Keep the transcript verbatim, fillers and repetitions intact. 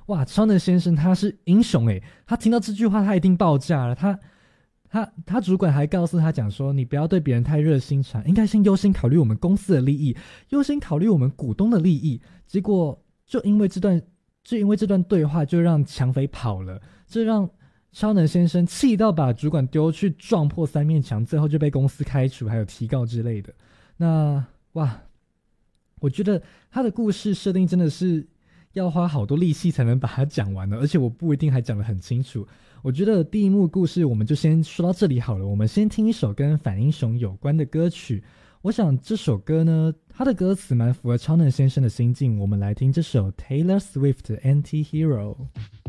哇，超能先生他是英雄诶，他听到这句话他一定爆炸了。他他他主管还告诉他讲说，你不要对别人太热心肠，应该先优先考虑我们公司的利益，优先考虑我们股东的利益。结果就因为这段就因为这段对话，就让抢匪跑了，这让超能先生气到把主管丢去撞破三面墙，最后就被公司开除还有提告之类的。那哇，我觉得他的故事设定真的是要花好多力气才能把它讲完的，而且我不一定还讲得很清楚。我觉得第一幕故事我们就先说到这里好了，我们先听一首跟反英雄有关的歌曲。我想这首歌呢，它的歌词蛮符合超能先生的心境，我们来听这首 Taylor Swift 的 Anti-Hero。